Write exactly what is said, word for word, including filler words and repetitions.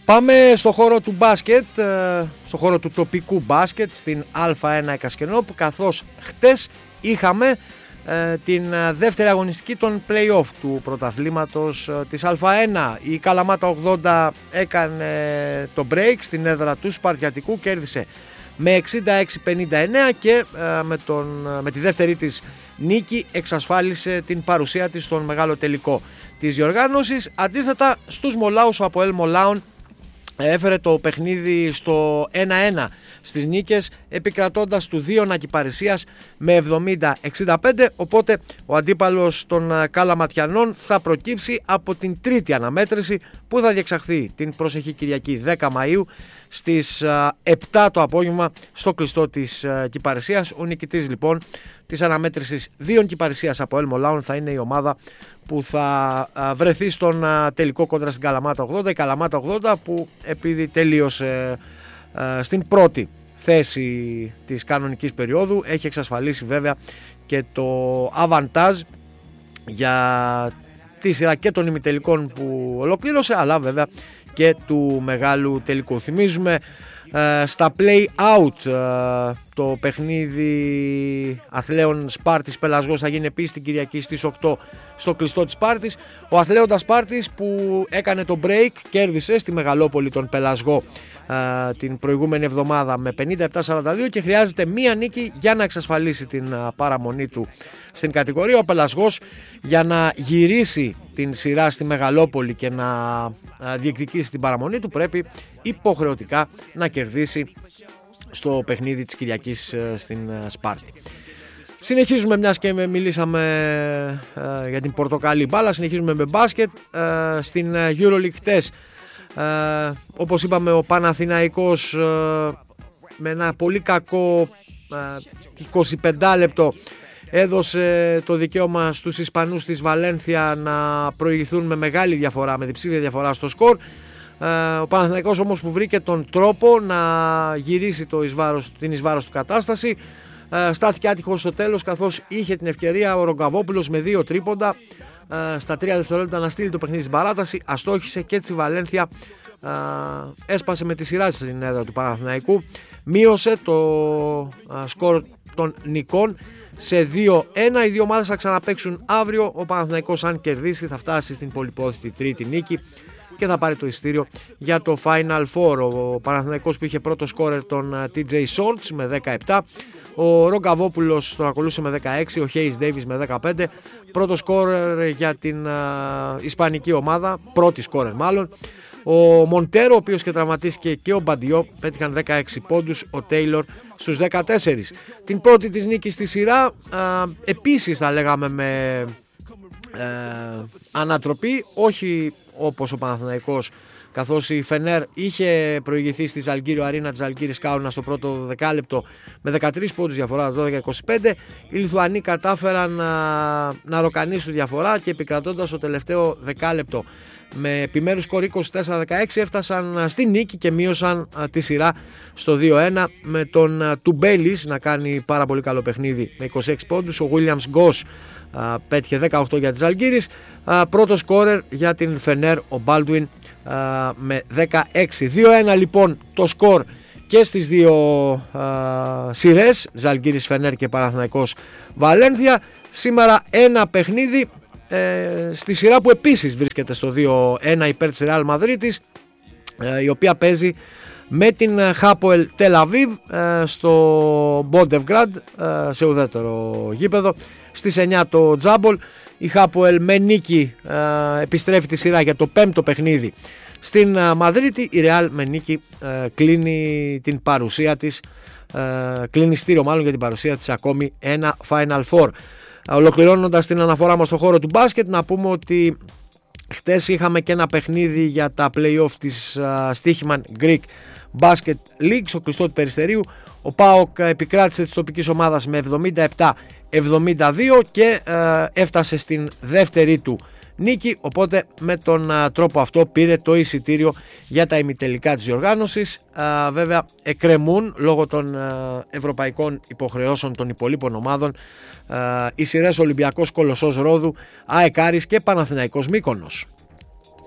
Πάμε στο χώρο του μπάσκετ, στο χώρο του τοπικού μπάσκετ στην Α1 Εκασκενόπου, καθώς χτες είχαμε την δεύτερη αγωνιστική των play-off του πρωταθλήματος της Α1. Η Καλαμάτα ογδόντα έκανε το break στην έδρα του Σπαρτιατικού, κέρδισε με εξήντα έξι πενήντα εννέα και με, τον, με τη δεύτερη της νίκη εξασφάλισε την παρουσία της στον μεγάλο τελικό της διοργάνωσης. Αντίθετα στους Μολάους, ο Αποέλ Μολάων έφερε το παιχνίδι στο ένα ένα στις νίκες, επικρατώντας του δύο Νακυπαρισίας με εβδομήντα εξήντα πέντε, οπότε ο αντίπαλος των Καλαματιανών θα προκύψει από την τρίτη αναμέτρηση που θα διεξαχθεί την προσεχή Κυριακή δέκα Μαΐου στις επτά το απόγευμα στο κλειστό της Κυπαρισίας. Ο νικητής λοιπόν της αναμέτρησης δύο Κυπαρισίας από Αποέλ Μολάων θα είναι η ομάδα που θα βρεθεί στον τελικό κόντρα στην Καλαμάτα ογδόντα. Η Καλαμάτα ογδόντα που επειδή τελείωσε στην πρώτη θέση της κανονικής περίοδου έχει εξασφαλίσει βέβαια και το αβαντάζ για τη σειρά και των ημιτελικών που ολοκλήρωσε, αλλά βέβαια και του μεγάλου τελικού. Θυμίζουμε ε, στα play out ε, το παιχνίδι Αθλέων Σπάρτης Πελασγός θα γίνει επίσης την Κυριακή στις οκτώ στο κλειστό της Σπάρτης. Ο Αθλέοντας Σπάρτης που έκανε το break κέρδισε στη Μεγαλόπολη τον Πελασγό ε, την προηγούμενη εβδομάδα με πενήντα επτά σαράντα δύο και χρειάζεται μία νίκη για να εξασφαλίσει την ε, παραμονή του στην κατηγορία. Ο Πελασγός για να γυρίσει την σειρά στη Μεγαλόπολη και να διεκδικήσει την παραμονή του πρέπει υποχρεωτικά να κερδίσει στο παιχνίδι της Κυριακής στην Σπάρτη. Συνεχίζουμε, μιας και μιλήσαμε ε, για την πορτοκαλί μπάλα, συνεχίζουμε με μπάσκετ ε, στην EuroLeague χτες. Ε, όπως είπαμε, ο Παναθηναϊκός ε, με ένα πολύ κακό ε, είκοσι πέντε λεπτό έδωσε το δικαίωμα στους Ισπανούς της Βαλένθια να προηγηθούν με μεγάλη διαφορά, με διψήφια διαφορά στο σκορ. Ο Παναθηναϊκός όμως που βρήκε τον τρόπο να γυρίσει το εις βάρος, την εις βάρος του κατάσταση, στάθηκε άτυχος στο τέλος, καθώς είχε την ευκαιρία ο Ρογκαβόπουλος με δύο τρίποντα στα τρία δευτερόλεπτα να στείλει το παιχνίδι στην παράταση. Αστόχησε και έτσι η Βαλένθια έσπασε με τη σειρά της στην έδρα του Παναθηναϊκού, μείωσε το σκορ των νικών σε δύο ένα. Οι δύο ομάδες θα ξαναπαίξουν αύριο. Ο Παναθηναϊκός αν κερδίσει θα φτάσει στην πολυπόθητη τρίτη νίκη και θα πάρει το εισιτήριο για το Final Four. Ο Παναθηναϊκός που είχε πρώτο σκόρερ τον τι τζέι Shorts με δεκαεπτά, ο Ρογκαβόπουλος τον ακολούθησε με δεκαέξι, ο Hayes Davis με δεκαπέντε. Πρώτο σκόρερ για την uh, ισπανική ομάδα, πρώτη σκόρερ μάλλον. Ο Μοντέρο, ο οποίος και τραυματίστηκε, και ο Μπαντιό πέτυχαν δεκαέξι πόντους, ο Τέιλορ στους δεκατέσσερα. Την πρώτη της νίκη στη σειρά α, επίσης θα λέγαμε με ε, ανατροπή, όχι όπως ο Παναθηναϊκός, καθώς η Φενέρ είχε προηγηθεί στη Ζαλγκύριο Αρίνα της Ζαλγκύρης Κάουνα στο πρώτο δεκάλεπτο με δεκατρείς πόντους διαφορά, δώδεκα είκοσι πέντε. Οι Λιθουανοί κατάφεραν να, να ροκανίσουν διαφορά και επικρατώντας το τελευταίο δεκάλεπτο με επιμέρους σκορ είκοσι τέσσερα δεκαέξι έφτασαν στη νίκη και μείωσαν τη σειρά στο δύο ένα, με τον Τουμπέλης να κάνει πάρα πολύ καλό παιχνίδι με είκοσι έξι πόντους. Ο Williams Γκος πέτυχε δεκαοκτώ για τη Ζαλγκύρης. Πρώτο σκόρερ για την Φενέρ ο Μπάλτουιν με δεκαέξι. δύο ένα λοιπόν το σκορ και στις δύο σειρές, Ζαλγκύρης Φενέρ και Παναθηναϊκός Βαλένθια. Σήμερα ένα παιχνίδι Ε, στη σειρά που επίσης βρίσκεται στο δύο ένα υπέρ της Ρεάλ Μαδρίτης, ε, η οποία παίζει με την Χάποελ Τελ Αβίβ ε, στο Μπόντεβγκραντ, ε, σε ουδέτερο γήπεδο στις εννιά το Τζάμπολ. Η Χάποελ με νίκη ε, επιστρέφει τη σειρά για το πέμπτο παιχνίδι στην ε, Μαδρίτη. Η Ρεάλ με νίκη ε, κλείνει την παρουσία της, ε, κλείνει στήριο μάλλον για την παρουσία της ακόμη ένα Final Four. Ολοκληρώνοντας την αναφορά μας στον χώρο του μπάσκετ, να πούμε ότι χτες είχαμε και ένα παιχνίδι για τα play-off της uh, Stoichman Greek Basket League στο κλειστό του Περιστερίου. Ο ΠΑΟΚ επικράτησε της τοπικής ομάδας με εβδομήντα επτά εβδομήντα δύο και uh, έφτασε στην δεύτερη του νίκη, οπότε με τον uh, τρόπο αυτό πήρε το εισιτήριο για τα ημιτελικά της διοργάνωσης. Uh, βέβαια εκκρεμούν λόγω των uh, ευρωπαϊκών υποχρεώσεων των υπολείπων ομάδων uh, οι σειρές Ολυμπιακός Κολοσσός Ρόδου, ΑΕΚ Άρης και Παναθηναϊκός Μύκονος.